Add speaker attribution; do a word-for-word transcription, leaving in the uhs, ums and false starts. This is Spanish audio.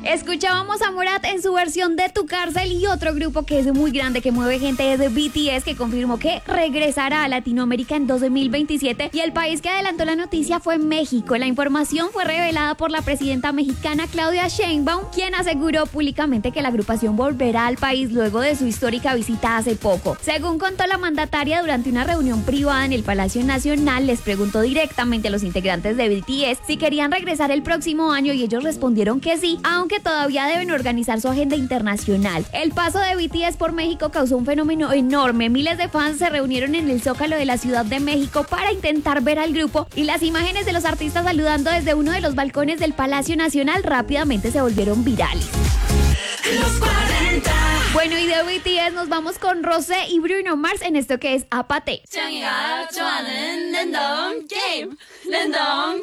Speaker 1: Escuchábamos a Morat en su versión de Tu Cárcel y otro grupo que es muy grande, que mueve gente, es de B T S, que confirmó que regresará a Latinoamérica en dos mil veintisiete, y el país que adelantó la noticia fue México. La información fue revelada por la presidenta mexicana Claudia Sheinbaum, quien aseguró públicamente que la agrupación volverá al país luego de su histórica visita hace poco. Según contó la mandataria durante una reunión privada en el Palacio Nacional, les preguntó directamente a los integrantes de B T S si querían regresar el próximo año y ellos respondieron que sí, aunque todavía deben organizar su agenda internacional. El paso de B T S por México causó un fenómeno enorme. Miles de fans se reunieron en el Zócalo de la Ciudad de México para intentar ver al grupo, y las imágenes de los artistas saludando desde uno de los balcones del Palacio Nacional rápidamente se volvieron virales.
Speaker 2: Los cuarenta.
Speaker 1: Bueno, y de B T S nos vamos con Rosé y Bruno Mars en esto que es Apate.
Speaker 2: 짱이가 좋아하는 랜덤 게임 랜덤